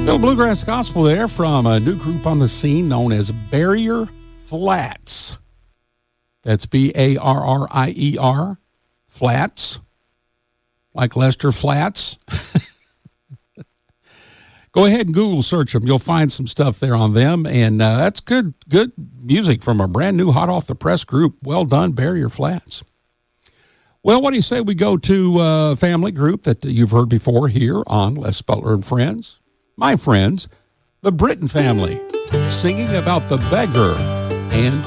Little bluegrass gospel there from a new group on the scene known as Barrier Flats. That's Barrier, Flats, like Lester Flats. Go ahead and Google search them. You'll find some stuff there on them, and that's good music from a brand new hot off the press group. Well done, Barrier Flats. Well, what do you say we go to a family group that you've heard before here on Les Butler and Friends? My friends, the Britton family, singing about the beggar and